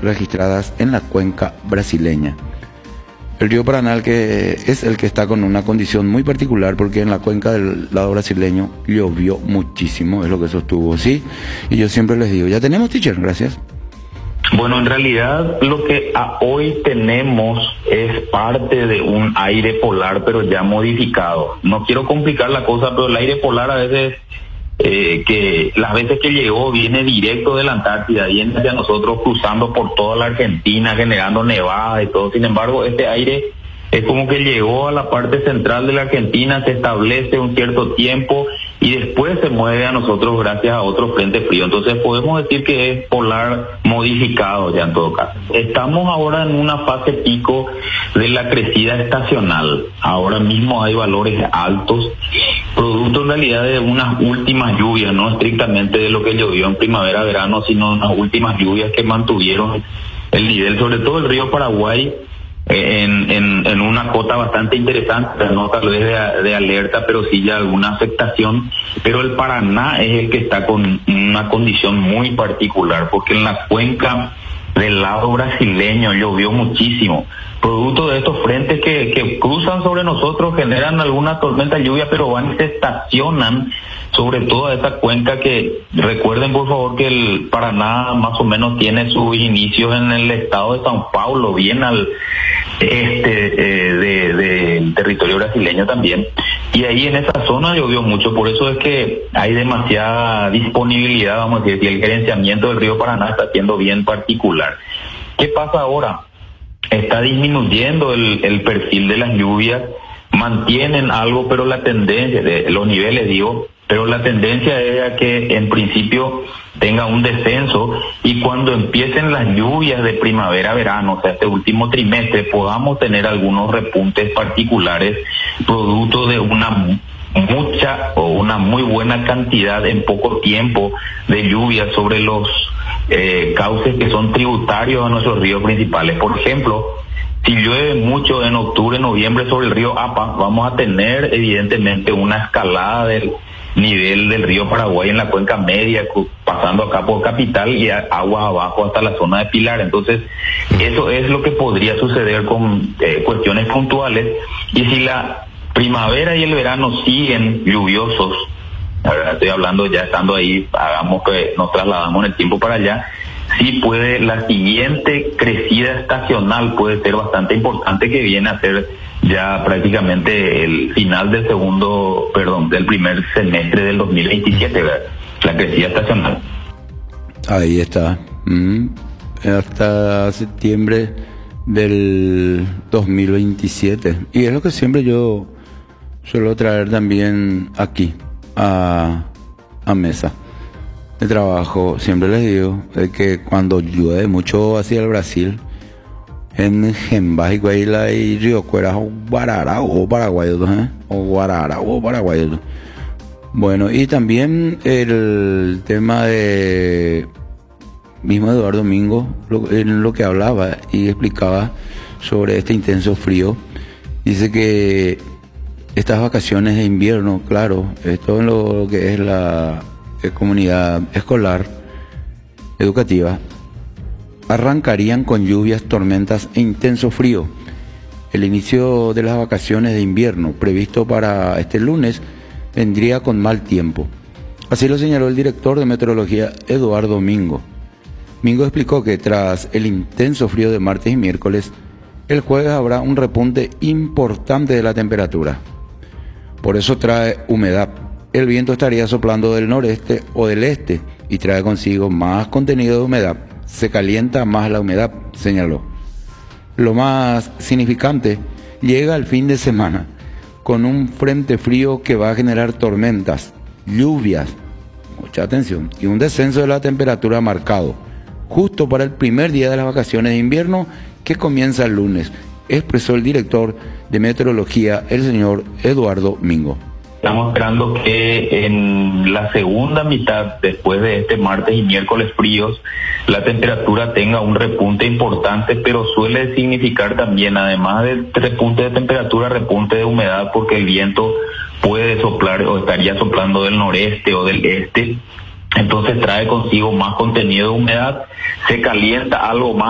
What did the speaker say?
registradas en la cuenca brasileña. El río Paraná que es el que está con una condición muy particular porque en la cuenca del lado brasileño llovió muchísimo, es lo que sostuvo, ¿sí? Y yo siempre les digo, ya tenemos, teacher, gracias. Bueno, en realidad lo que hoy tenemos es parte de un aire polar, pero ya modificado. No quiero complicar la cosa, pero el aire polar a veces, que las veces que llegó, viene directo de la Antártida, viene hacia nosotros cruzando por toda la Argentina, generando nevadas y todo. Sin embargo, este aire es como que llegó a la parte central de la Argentina, se establece un cierto tiempo y después se mueve a nosotros gracias a otro frente frío. Entonces podemos decir que es polar modificado ya en todo caso. Estamos ahora en una fase pico de la crecida estacional. Ahora mismo hay valores altos, producto en realidad de unas últimas lluvias, no estrictamente de lo que llovió en primavera-verano, sino unas últimas lluvias que mantuvieron el nivel, sobre todo el río Paraguay, en una cota bastante interesante, no tal vez de alerta, pero sí ya alguna afectación. Pero el Paraná es el que está con una condición muy particular, porque en la cuenca del lado brasileño llovió muchísimo, producto de estos frentes que cruzan sobre nosotros, generan alguna tormenta de lluvia, pero van y se estacionan sobre toda esta cuenca que, recuerden por favor que el Paraná más o menos tiene sus inicios en el estado de São Paulo, bien al del territorio brasileño también, y ahí en esa zona llovió mucho. Por eso es que hay demasiada disponibilidad, vamos a decir, y el gerenciamiento del río Paraná está siendo bien particular. ¿Qué pasa ahora? Está disminuyendo el perfil de las lluvias, mantienen algo, pero la tendencia de los niveles, pero la tendencia es a que en principio tenga un descenso y cuando empiecen las lluvias de primavera-verano, o sea, este último trimestre, podamos tener algunos repuntes particulares producto de una muy buena cantidad en poco tiempo de lluvias sobre los cauces que son tributarios a nuestros ríos principales. Por ejemplo, si llueve mucho en octubre, noviembre sobre el río Apa, vamos a tener evidentemente una escalada del nivel del río Paraguay en la cuenca media, pasando acá por Capital y agua abajo hasta la zona de Pilar. Entonces, eso es lo que podría suceder con cuestiones puntuales. Y si la primavera y el verano siguen lluviosos, la verdad estoy hablando ya estando ahí, hagamos que nos trasladamos en el tiempo para allá, sí puede, la siguiente crecida estacional puede ser bastante importante, que viene a ser ya prácticamente el final del primer semestre del 2027, ¿verdad? La crecida estacional. Ahí está. Hasta septiembre del 2027. Y es lo que siempre yo suelo traer también aquí a mesa de trabajo. Siempre les digo que cuando llueve mucho hacia el Brasil, en Jembas y Guayla y Río Cueras o Guarará o Paraguay, Bueno, y también el tema de mismo Eduardo Domingo, en lo que hablaba y explicaba sobre este intenso frío, dice que estas vacaciones de invierno, claro, esto en lo que es la comunidad escolar educativa, arrancarían con lluvias, tormentas e intenso frío. El inicio de las vacaciones de invierno, previsto para este lunes, vendría con mal tiempo. Así lo señaló el director de meteorología, Eduardo Domingo. Domingo explicó que tras el intenso frío de martes y miércoles, el jueves habrá un repunte importante de la temperatura. Por eso trae humedad. El viento estaría soplando del noreste o del este y trae consigo más contenido de humedad. Se calienta más la humedad, señaló. Lo más significante, llega el fin de semana con un frente frío que va a generar tormentas, lluvias, mucha atención, y un descenso de la temperatura marcado, justo para el primer día de las vacaciones de invierno que comienza el lunes, expresó el director de meteorología, el señor Eduardo Mingo. Estamos esperando que en la segunda mitad, después de este martes y miércoles fríos, la temperatura tenga un repunte importante, pero suele significar también, además del repunte de temperatura, repunte de humedad, porque el viento puede soplar o estaría soplando del noreste o del este. Entonces trae consigo más contenido de humedad, se calienta algo más